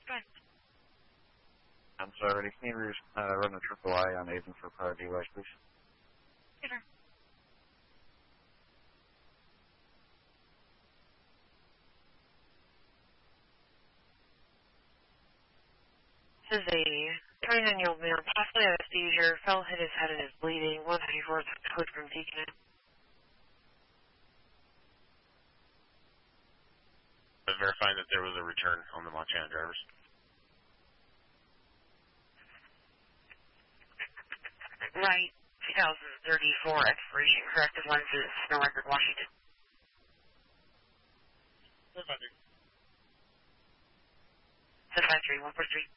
Good. I'm sorry. Can you run a triple I on Aiden for prior DUIs, please? Sure. This is a 29-year-old male, possibly had a seizure, fell, hit his head and is bleeding. 134 code from Deacon. Verifying that there was a return on the Montana drivers. Right, 2034 expiration, corrective lenses, no record, Washington. 753, 143.